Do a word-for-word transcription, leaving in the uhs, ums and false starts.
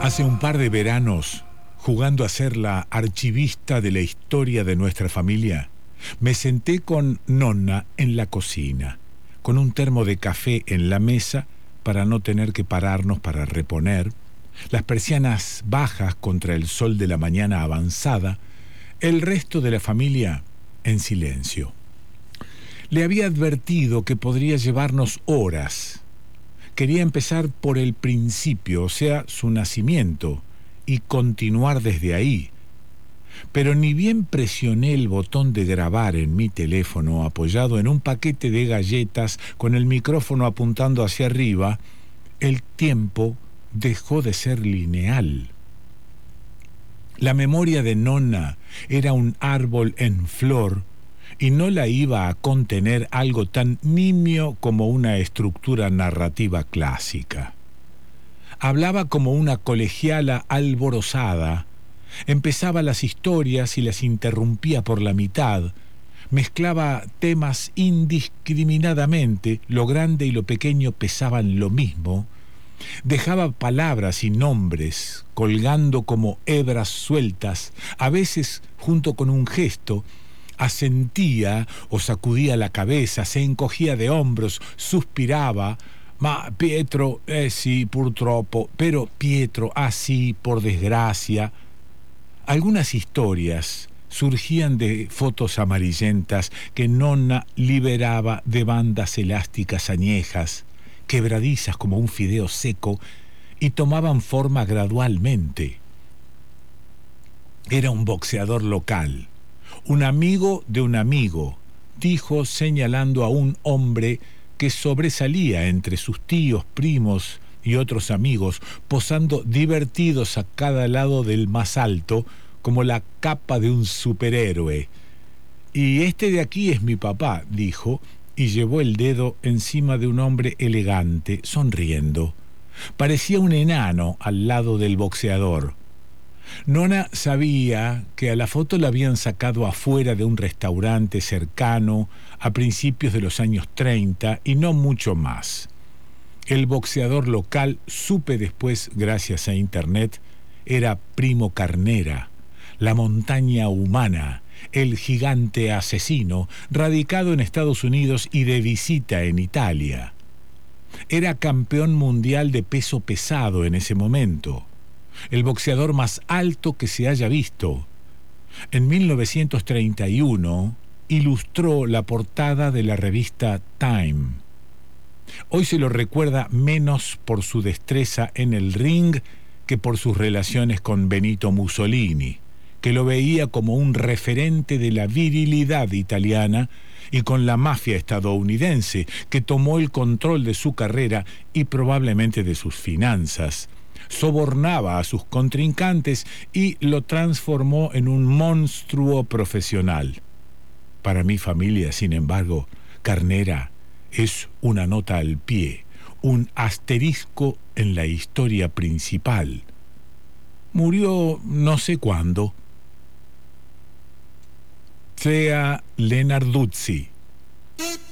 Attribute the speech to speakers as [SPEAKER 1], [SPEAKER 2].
[SPEAKER 1] Hace un par de veranos, jugando a ser la archivista de la historia de nuestra familia, me senté con Nonna en la cocina, con un termo de café en la mesa para no tener que pararnos para reponer, las persianas bajas contra el sol de la mañana avanzada, el resto de la familia en silencio. Le había advertido que podría llevarnos horas. Quería empezar por el principio, o sea, su nacimiento, y continuar desde ahí. Pero ni bien presioné el botón de grabar en mi teléfono apoyado en un paquete de galletas con el micrófono apuntando hacia arriba, el tiempo dejó de ser lineal. La memoria de Nonna era un árbol en flor y no la iba a contener algo tan nimio como una estructura narrativa clásica. Hablaba como una colegiala alborozada, empezaba las historias y las interrumpía por la mitad, mezclaba temas indiscriminadamente, lo grande y lo pequeño pesaban lo mismo, dejaba palabras y nombres colgando como hebras sueltas, a veces junto con un gesto, asentía o sacudía la cabeza, se encogía de hombros, suspiraba, ma Pietro, eh sì, purtroppo, pero Pietro, ah sí, por desgracia. Algunas historias surgían de fotos amarillentas que Nonna liberaba de bandas elásticas añejas, quebradizas como un fideo seco, y tomaban forma gradualmente. Era un boxeador local, un amigo de un amigo, dijo señalando a un hombre que sobresalía entre sus tíos, primos y otros amigos, posando divertidos a cada lado del más alto, como la capa de un superhéroe. Y este de aquí es mi papá, dijo, y llevó el dedo encima de un hombre elegante, sonriendo. Parecía un enano al lado del boxeador. Nonna sabía que a la foto la habían sacado afuera de un restaurante cercano a principios de los años treinta y no mucho más. El boxeador local, supe después gracias a internet, era Primo Carnera, la montaña humana, el gigante asesino, radicado en Estados Unidos y de visita en Italia. Era campeón mundial de peso pesado en ese momento, el boxeador más alto que se haya visto. En mil novecientos treinta y uno ilustró la portada de la revista Time. Hoy se lo recuerda menos por su destreza en el ring que por sus relaciones con Benito Mussolini, que lo veía como un referente de la virilidad italiana, y con la mafia estadounidense, que tomó el control de su carrera y probablemente de sus finanzas. Sobornaba a sus contrincantes y lo transformó en un monstruo profesional. Para mi familia, sin embargo, Carnera es una nota al pie, un asterisco en la historia principal. Murió no sé cuándo. Clea Lenarduzzi.